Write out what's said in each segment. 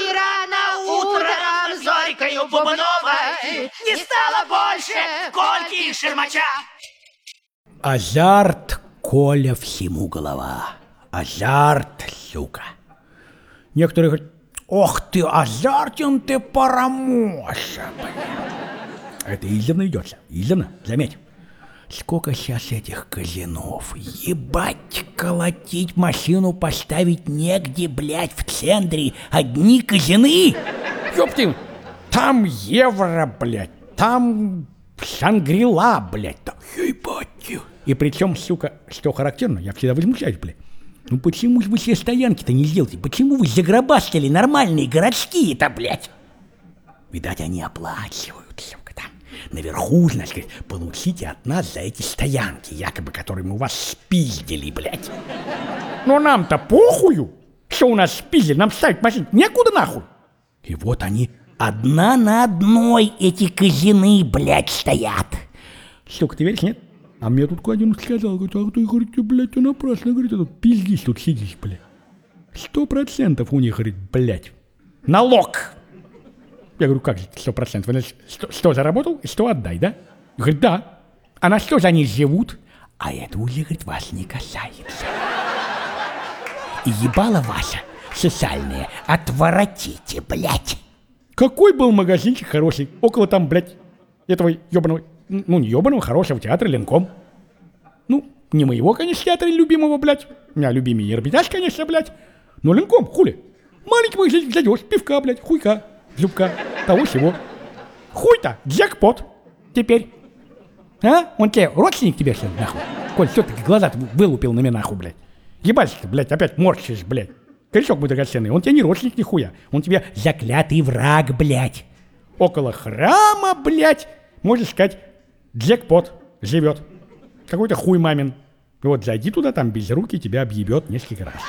рано утром зорькою бубновой не стало больше Кольки и Шермача. Азарт, Коля, всему голова. Азарт, сука. Некоторые говорят: ох ты, азартен ты, Парамоша, бля. Это издавна идется, издавна, заметь. Сколько сейчас этих казинов. Ебать, колотить машину поставить негде, блядь, в центре. Одни казины. Ёпты, там евро, блядь, там Шангрила, блядь, там, ебать. И причем, сука, что характерно, я всегда возмущаюсь, блядь. Ну почему же вы все стоянки-то не сделаете? Почему вы загробастали нормальные городские-то, блядь? Видать, они оплачивают, сука, там. Наверху, значит, получите от нас за эти стоянки, якобы, которые мы у вас спиздили, блядь. Но нам-то похую, что у нас спиздили, нам ставить машину некуда нахуй. И вот они одна на одной, эти казины, блядь, стоят. Сука, ты веришь, нет? А мне тут один сказал, говорит: а ты, говорит, блядь, ты напрасно, говорит, тут пиздишь, тут сидишь, блядь. 100% у них, говорит, блядь, налог. Я говорю: как же 100%? Вы, значит, 100 заработал, 100 отдай, да? Говорит: да. А на что же они живут? А это уже, говорит, вас не касается. И ебало ваше социальное отворотите, блядь. Какой был магазинчик хороший, около там, блядь, этого ебаного, ну не ебаного, хорошего театра Ленком. Ну, не моего, конечно, театра любимого, блядь. У меня любимый Эрмитаж, конечно, блядь. Но Ленком, хули? Маленький магазинчик зайдешь, пивка, блядь, хуйка. Зубка, того всего. Хуй-то, джекпот. Теперь. А? Он тебе, родственник тебе, что ли, нахуй? Коль, что ты глаза вылупил на меня, нахуй, блядь? Ебать ты, блядь, опять морщишь, блядь. Корешок мой драгоценный, он тебе не родственник нихуя. Он тебе заклятый враг, блядь. Около храма, блядь, можно сказать, джекпот живет. Какой-то хуй мамин. И вот зайди туда, там без руки тебя объебет несколько раз.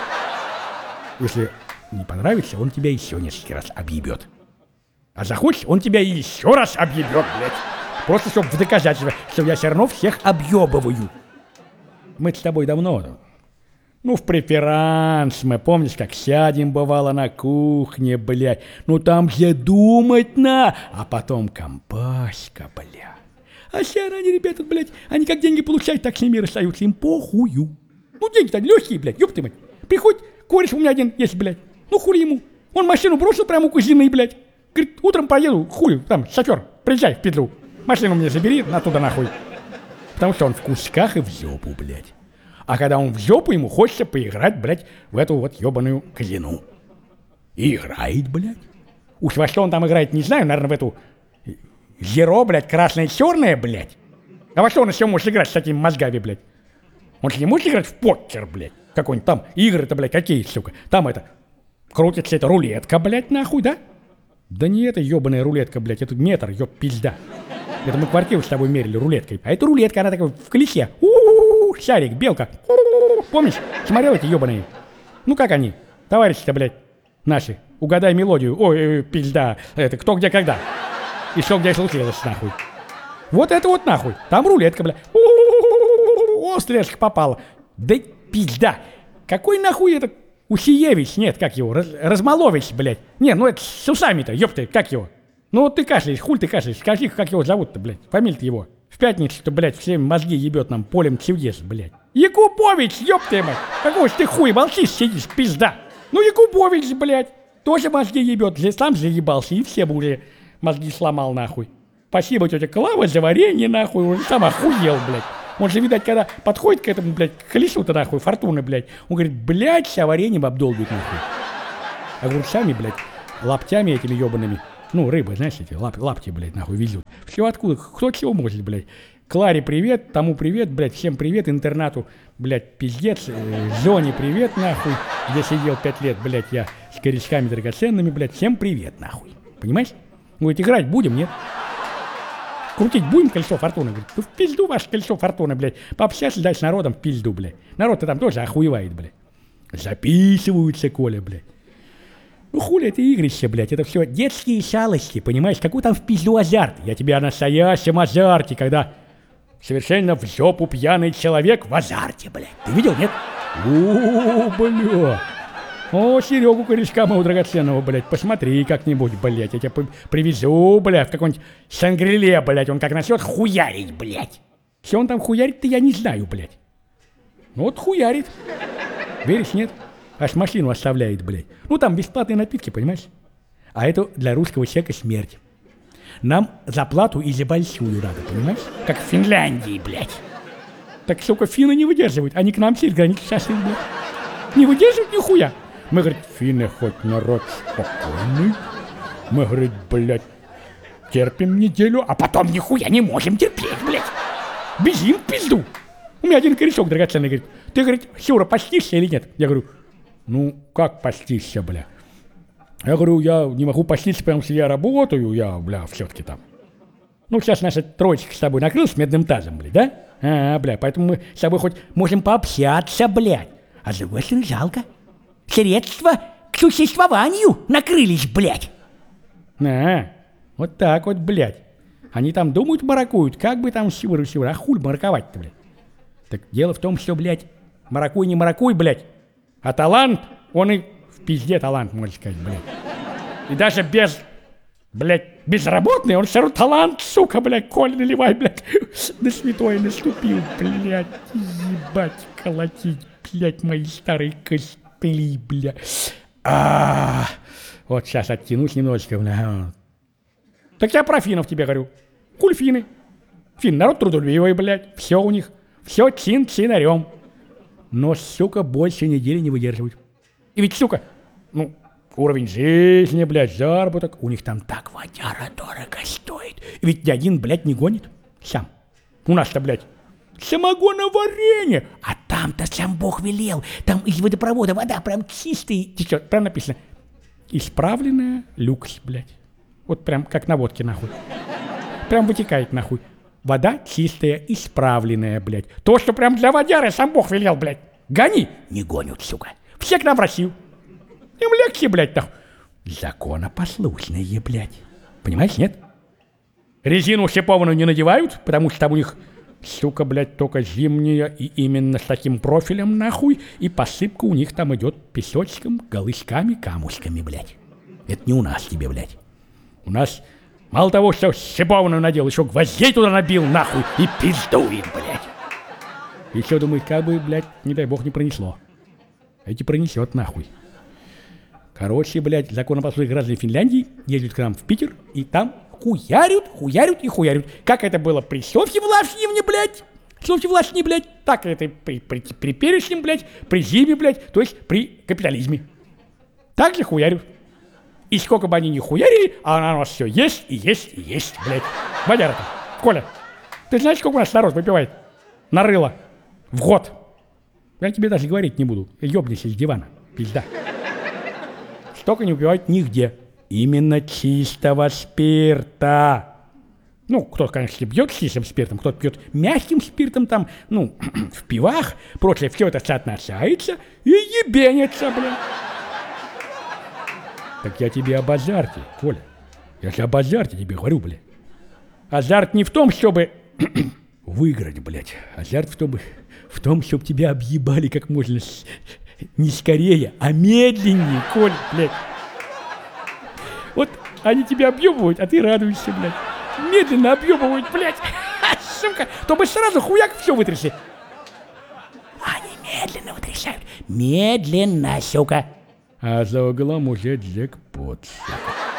Если не понравится, он тебя еще несколько раз объебет. А захочешь, он тебя еще раз объебет, блядь. Просто чтобы в доказательство, что я все равно всех объебываю. Мы с тобой давно, ну, в преферанс мы, помнишь, как сядем, бывало, на кухне, блядь. Ну, там же думать на, а потом компаська, блядь. А сейчас они, ребята, блядь, они как деньги получают, так с ними расстаются, им похую. Ну, деньги-то легкие, блядь, ёб ты мать. Приходит, кореш у меня один есть, блядь. Ну, хули ему. Он машину бросил прямо у кузины, блядь. Говорит: утром поеду, хуй, там, шофер, приезжай в Петлю. Машину мне забери, оттуда нахуй. Потому что он в кусках и в жопу, блядь. А когда он в жопу, ему хочется поиграть, блядь, в эту вот ебаную казину. И играет, блядь. Уж во что он там играет, не знаю, наверное, в эту зеро, блядь, красное-черное, блядь. А во что он еще может играть с такими мозгами, блядь? Он же не может играть в покер, блядь. Какой-нибудь там игры-то, блядь, какие, сука. Там это... Крутится эта рулетка, блядь, нахуй, да? Да не эта ебаная рулетка, блядь, это метр, ёб пизда. Это мы квартиру с тобой мерили рулеткой. А эта рулетка, она такая в колесе. У-у-у, шарик, белка. Помнишь? Смотрел эти ебаные? Ну как они? Товарищи-то, блядь, наши. Угадай мелодию. Ой, пизда. Это кто, где, когда. И что, где случилось, нахуй. Вот это вот нахуй. Там рулетка, блядь. О, стрелочка попала. Да пизда. Какой нахуй это... Усиевич, нет, как его, Размолович, блядь. Не, ну это с усами-то, ёпты, как его? Ну вот ты кашляешь, хуль ты кашляешь, скажи, как его зовут-то, блядь, фамилия-то его. В пятницу-то, блядь, все мозги ебет нам полем чудес, блядь. Якубович, ёпты, мать, какого ж ты хуй молчишь, сидишь, пизда. Ну Якубович, блядь, тоже мозги ебет, сам заебался, и все бы уже мозги сломал, нахуй. Спасибо, тетя Клава, за варенье, нахуй, он сам охуел, блядь. Он же, видать, когда подходит к этому, блядь, к колесу-то, нахуй, фортуны, блядь, он говорит: блядь, вся вареньем обдолбит, нахуй. Огурцами, блядь, лаптями этими ебаными, ну, рыбы, знаешь, эти лапти, блядь, нахуй, везут. Все откуда, кто чего может, блядь. Кларе привет, тому привет, блядь, всем привет, интернату, блядь, пиздец, Зоне привет, нахуй, где сидел 5 лет, блядь, я с корешками драгоценными, блядь, всем привет, нахуй. Понимаешь? Говорит: играть будем, нет? Крутить будем колесо фортуны? Говорит: ну в пизду ваше колесо фортуны, блядь. Пообщаться дальше с народом в пизду, блядь. Народ-то там тоже охуевает, блядь. Записываются, Коля, блядь. Ну хули это игрище, блядь. Это все детские шалости, понимаешь? Какой там в пизду азарт? Я тебе о настоящем азарте, когда совершенно в жопу пьяный человек в азарте, блядь. Ты видел, нет? О, бля. О, Серегу корешка моего драгоценного, блядь, посмотри как-нибудь, блядь, я тебя привезу, блядь, в какой-нибудь Шангриле, блядь, он как начнет хуярить, блядь. Все он там хуярит-то я не знаю, блядь. Ну вот хуярит. Веришь, нет? Аж машину оставляет, блядь. Ну там бесплатные напитки, понимаешь? А это для русского человека смерть. Нам заплату и за большую надо, понимаешь? Как в Финляндии, блядь. Так, сука, финны не выдерживают. Они к нам через границу сошли, блядь. Не выдерживают нихуя. Мы, говорит, финны хоть народ спокойный. Мы, говорит, блядь, терпим неделю, а потом нихуя не можем терпеть, блядь. Бежим в пизду. У меня один корешок драгоценный говорит, ты, говорит, Сюра, постишься или нет? Я говорю, ну, как постишься, бля? Я говорю, я не могу поститься, потому что я работаю, я, бля, все-таки там. Ну, сейчас наша троечка с тобой накрылась медным тазом, блядь, да? Бля, поэтому мы с тобой хоть можем пообщаться, блядь. А с другой стороны, жалко. Средства к существованию накрылись, блядь. Вот так вот, блядь. Они там думают, маракуют, как бы там сюр, а хуй мараковать-то, блядь. Так дело в том, что, блядь, маракуй не маракуй, блядь. А талант, он и в пизде талант, можно сказать, блядь. И даже без, блядь, безработный, он все равно талант, сука, блядь, Коль, наливай, блядь. На святой наступил, блядь, ебать, колотить, блядь, мои старые костыли, блядь. Вот сейчас оттянусь немножечко, блядь. Так я про финнов тебе говорю. Хули финны? Финн народ трудолюбивый, блядь, все у них, все чин-чинарем. Но, сука, больше недели не выдерживают. И ведь, сука, ну, уровень жизни, блядь, заработок, у них там так водяра дорого стоит. И ведь ни один, блядь, не гонит сам. У нас-то, блядь, самогоноварение. А там-то сам Бог велел. Там из водопровода вода прям чистая течет. Прям написано. Исправленная люкс, блядь. Вот прям как на водке, нахуй. Прям вытекает, нахуй. Вода чистая, исправленная, блядь. То, что прям для водяры сам Бог велел, блядь. Гони. Не гонят, сука. Все к нам в Россию. Им легче, блядь, нахуй. Законопослушные, блядь. Понимаешь, нет? Резину шипованную не надевают, потому что там у них, сука, блядь, только зимняя и именно с таким профилем, нахуй. И посыпка у них там идет песочком, голышками, камушками, блядь. Это не у нас тебе, блядь. У нас... Мало того, что шипованную надел, еще гвоздей туда набил, нахуй, и пиздует, блядь. Еще думаю, как бы, блядь, не дай бог, не пронесло. Эти пронесет, нахуй. Короче, блядь, законопослушные граждане Финляндии ездят к нам в Питер, и там хуярят и хуярят. Как это было при Софье Влашневне, блядь, так это при Перечнем, блядь, при Зиме, блядь, то есть при капитализме. Так же хуярят. И сколько бы они ни хуярили, а она у нас все есть и есть и есть, блядь. Водяра-то. Коля, ты знаешь, сколько у нас народ выпивает? Нарыло. В год. Я тебе даже говорить не буду. Ёбнись из дивана. Пизда. Столько не выпивают нигде. Именно чистого спирта. Ну, кто-то, конечно, пьет чистым спиртом, кто-то пьет мягким спиртом, там, ну, в пивах, прочее, все это соотносяется и ебенится, блядь. Так я тебе об азарте, Коля. Я же об азарте тебе говорю, блядь. Азарт не в том, чтобы выиграть, блядь. Азарт в том, чтобы тебя объебали как можно не скорее, а медленнее, Коля, блядь. Вот они тебя объебывают, а ты радуешься, блядь. Медленно объебывают, блядь. Сука, то бы сразу хуяк все вытрясли. Они медленно вытрясают. Медленно, сука. А за углом уже джекпот, сука.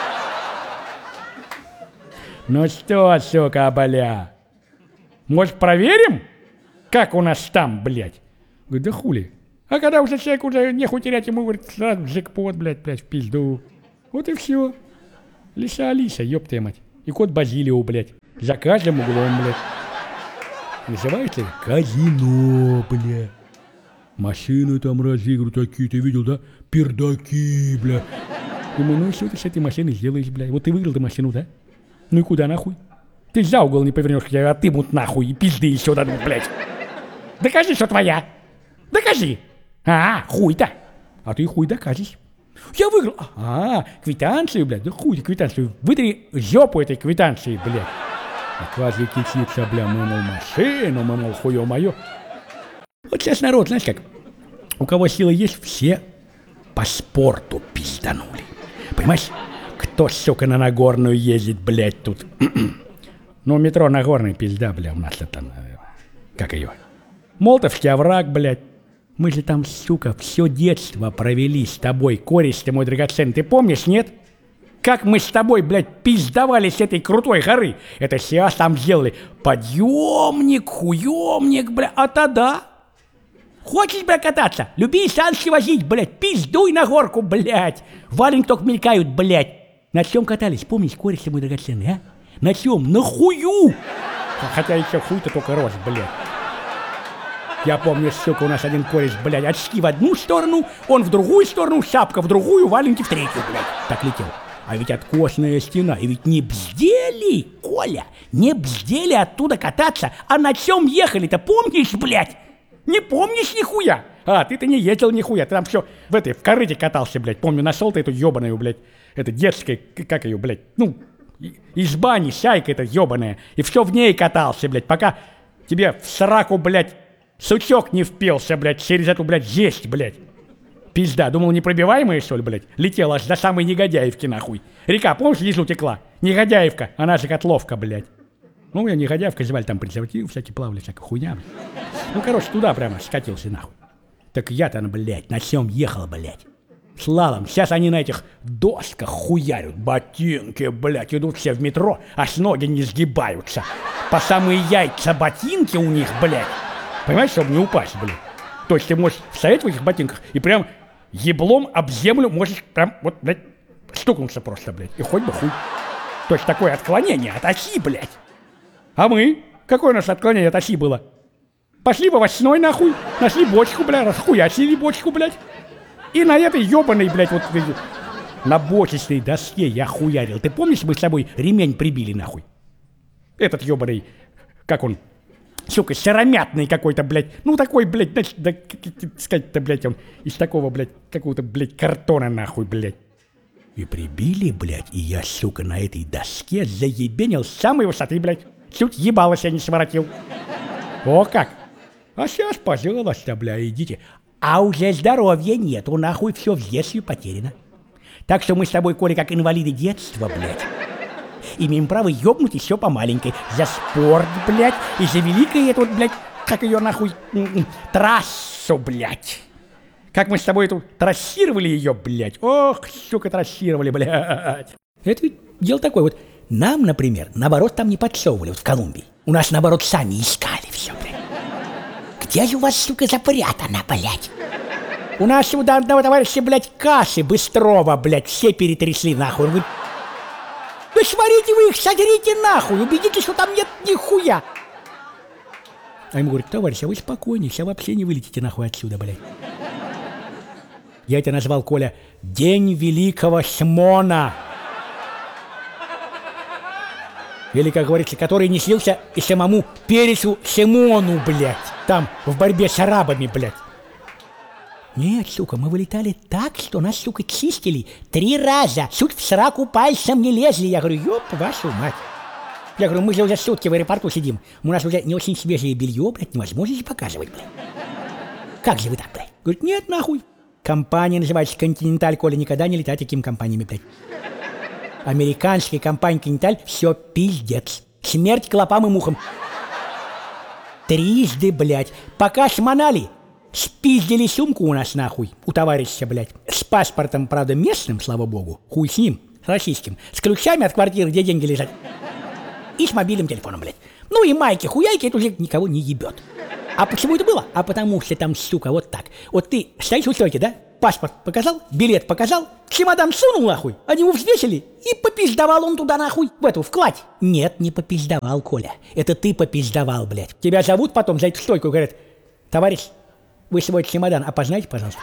Ну что, сука, бля? Может, проверим, как у нас там, блядь? Говорит, да хули. А когда уже человек уже нехуй терять, ему говорит, сразу джекпот, блядь, в пизду. Вот и все. Лиса Алиса, ёб твою мать. И кот Базилио, блядь. За каждым углом, блядь. Называется казино, блядь. Машины там разыгрывают такие, ты видел, да? Пердаки, бля. Думаю, ну что ты с этой машиной сделаешь, бля? Вот ты выиграл ты машину, да? Ну и куда нахуй? Ты за угол не повернешь, я отымут нахуй и пизды еще дадут, блядь. Докажи, что твоя. Докажи. Хуй-то. А ты хуй докажешь. Я выиграл. Квитанцию, блядь. Да хуй ты квитанцию. Вытри жопу этой квитанции, блядь. Оказывай кичится, бля, мы, мол, машину, мы, мол, хуё моё. Вот сейчас народ, знаешь как, у кого сила есть, все по спорту пизданули. Понимаешь, кто, сука, на Нагорную ездит, блядь, тут? Ну, метро Нагорный, пизда, бля, у нас это, как ее? Молотовский овраг, блядь. Мы же там, сука, все детство провели с тобой, кореш ты мой драгоценный, ты помнишь, нет? Как мы с тобой, блядь, пиздовали с этой крутой горы. Это сейчас там сделали подъемник, хуемник, блядь, а тогда... Хочешь, блядь, кататься? Люби санки возить, блядь, пиздуй на горку, блядь. Валенки только мелькают, блядь. На чем катались, помнишь, кореш ты мой драгоценный, а? На чем? На хую! Хотя еще хуй-то только рос, блядь. Я помню, сука, у нас один кореш, блядь, очки в одну сторону, он в другую сторону, шапка в другую, валенки в третью, блядь. Так летел. А ведь откосная стена, и ведь не бздели, Коля, не бздели оттуда кататься, а на чем ехали-то, помнишь, блядь? Не помнишь нихуя? А, ты-то не ездил нихуя, ты там все в корыте катался, блядь. Помню, нашел ты эту ебаную, блядь, это детская, как ее, блядь, ну, из бани, шайка эта ебаная, и все в ней катался, блядь, пока тебе в сраку, блядь, сучок не впился, блядь, через эту, блядь, жесть, блядь. Пизда, думал, непробиваемая, что ли, блядь? Летела аж до самой Негодяевки, нахуй. Река, помнишь, внизу текла? Негодяевка, она же Котловка, блядь. Ну, меня Негодяевка звали, там презервативы всякие плавали, всякая хуйня, блядь. Ну, короче, туда прямо скатился, нахуй. Так я-то, блядь, на чем ехал, блядь? Слалом. Сейчас они на этих досках хуярят. Ботинки, блядь, идут все в метро, аж ноги не сгибаются. По самые яйца ботинки у них, блядь. Понимаешь, чтобы не упасть, блядь. То есть ты можешь стоять в этих ботинках и прям еблом об землю можешь прям, вот, блядь, стукнуться просто, блядь. И хоть бы хуй. То есть такое отклонение от оси, блядь. А мы? Какое у нас отклонение от оси было? Пошли в овощной, нахуй, нашли бочку, блядь, расхуячили бочку, блядь. И на этой ебаной, блядь, вот на бочечной доске я хуярил. Ты помнишь, мы с тобой ремень прибили, нахуй? Этот ебаный, как он, сука, сыромятный какой-то, блядь. Ну, такой, блядь, значит, да, сказать-то, блядь, он из такого, блядь, какого-то, блядь, картона, нахуй, блядь. И прибили, блядь, и я, сука, на этой доске заебенил с самой высоты, блядь. Чуть ебалось я не своротил. О, как! А сейчас, пожалуйста, бля, идите. А уже здоровья нету, нахуй, все в детстве потеряно. Так что мы с тобой, Коля, как инвалиды детства, блядь, имеем право ёбнуть и все по маленькой. За спорт, блядь, и за великое эту, блядь, как ее нахуй, трассу, блядь. Как мы с тобой эту трассировали ее, блядь. Ох, сука, трассировали, блядь. Это ведь дело такое вот. Нам, например, наоборот, там не подсовывали, вот в Колумбии. У нас, наоборот, сами искали все, блядь. Где же у вас, сука, запрятано, блядь? У нас у одного товарища, блядь, каши Быстрова, блядь, все перетрясли, нахуй. Он говорит, вы сварите вы их, содрите нахуй, убедитесь, что там нет нихуя. А ему говорит, товарищ, а вы спокойнее, сейчас вообще не вылетите нахуй отсюда, блядь. Я это назвал, Коля, День Великого Шмона. Или, как говорится, который не слился и самому Пересу Симону, блядь, там, в борьбе с арабами, блядь. Нет, сука, мы вылетали так, что нас, сука, чистили 3 раза. Чуть в сраку пальцем не лезли. Я говорю, ёб вашу мать. Я говорю, мы же уже сутки в аэропорту сидим. У нас уже не очень свежее белье, блядь, невозможно же показывать, блядь. Как же вы так, блядь? Говорит, нет, нахуй. Компания называется «Континенталь», Коля, никогда не летать такими компаниями, блядь. Американская компания «Континенталь» все пиздец. Смерть клопам и мухам. 3 блядь. Пока шмонали, спиздили сумку у нас нахуй, у товарища, блядь. С паспортом, правда, местным, слава богу. Хуй с ним, с российским. С ключами от квартиры, где деньги лежат. И с мобильным телефоном, блядь. Ну и майки-хуяйки, это уже никого не ебет. А почему это было? А потому что там, сука, вот так. Вот ты стоишь у стойки, да? Паспорт показал, билет показал, чемодан сунул нахуй, они его взвесили, и попиздовал он туда нахуй, в эту, в кладь. Нет, не попиздовал, Коля, это ты попиздовал, блядь. Тебя зовут потом за эту стойку и говорят, товарищ, вы свой чемодан опознайте, пожалуйста.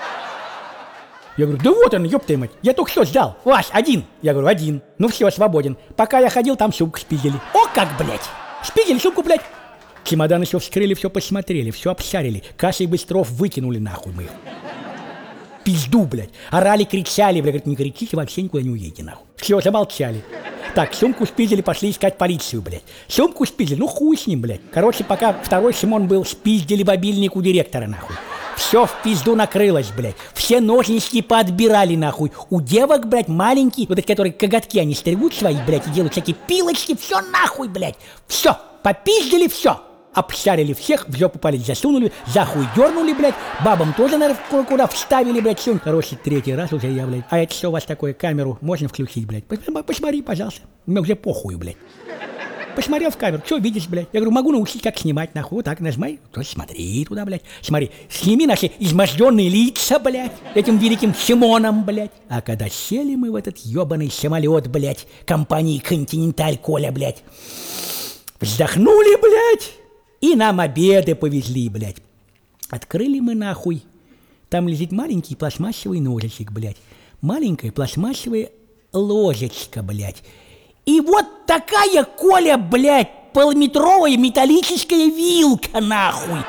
Я говорю, да вот он, ёб твою мать, я только что сдал. Ваш, один. Я говорю, один. Ну все, свободен. Пока я ходил, там сумку спиздили. О как, блядь. Спиздили сумку, блядь. Чемодан еще вскрыли, все посмотрели, все обшарили. Кашей Быстров выкинули нахуй мы их. Пизду, блядь. Орали, кричали, блядь. Говорит, не кричите, вообще никуда не уедете, нахуй. Все, замолчали. Так, сумку спиздили, пошли искать полицию, блядь. Сумку спиздили, ну хуй с ним, блядь. Короче, пока второй Симон был, спиздили мобильник у директора, нахуй. Все в пизду накрылось, блядь. Все ножнички поотбирали, нахуй. У девок, блядь, маленькие, вот эти, которые коготки, они стригут свои, блядь, и делают всякие пилочки. Все нахуй, блядь. Все, попиздили все. Обшарили всех, в жопу палец засунули, за хуй дернули, блядь. Бабам тоже, наверное, куда вставили, блядь, все. Короче, третий раз уже я, блядь. А это что у вас такое, камеру можно включить, блядь? Посмотри, пожалуйста. Мне уже похуй, блядь. Посмотрел в камеру, что видишь, блядь? Я говорю, могу научить, как снимать, нахуй. Вот так нажимай, то смотри туда, блядь. Смотри, сними наши изможденные лица, блядь, этим великим Симоном, блядь. А когда сели мы в этот ебаный самолет, блядь, компании «Континенталь», Коля, блядь, вздохнули, блядь, и нам обеды повезли, блядь. Открыли мы, нахуй. Там лежит маленький пластмассовый ножичек, блядь. Маленькая пластмассовая ложечка, блядь. И вот такая, Коля, блядь, полуметровая металлическая вилка, нахуй.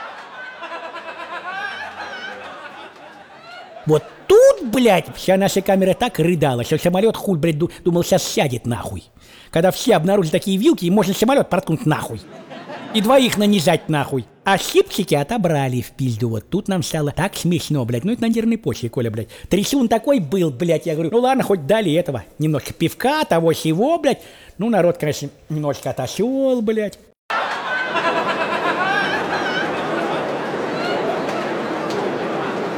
Вот тут, блядь, вся наша камера так рыдала, что самолет, хуй, блядь, думал, сейчас сядет, нахуй. Когда все обнаружили такие вилки, и можно самолет проткнуть, нахуй. И двоих нанизать, нахуй. А щипчики отобрали в пизду. Вот тут нам стало так смешно, блядь. Ну это на нервной почве, Коля, блядь. Трясун такой был, блядь. Я говорю, ну ладно, хоть дали этого. Немножко пивка, того сего, блядь. Ну народ, конечно, немножко отошел, блядь.